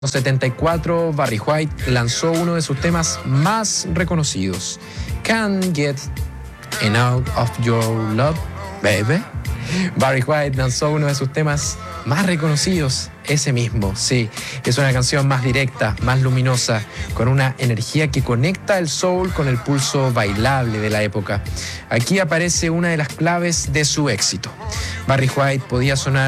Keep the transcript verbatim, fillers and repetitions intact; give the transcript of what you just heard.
setenta y cuatro, Barry White lanzó uno de sus temas más reconocidos, Can't Get Enough of Your Love, Baby. Barry White lanzó uno de sus temas más reconocidos, ese mismo, sí. Es una canción más directa, más luminosa, con una energía que conecta el soul con el pulso bailable de la época. Aquí aparece una de las claves de su éxito. Barry White podía sonar